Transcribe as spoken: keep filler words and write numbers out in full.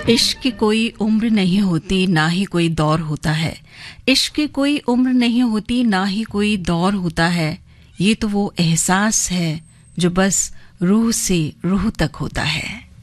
इश्क की कोई उम्र नहीं होती ना ही कोई दौर होता है। इश्क की कोई उम्र नहीं होती ना ही कोई दौर होता है। ये तो वो एहसास है जो बस रूह से रूह तक होता है।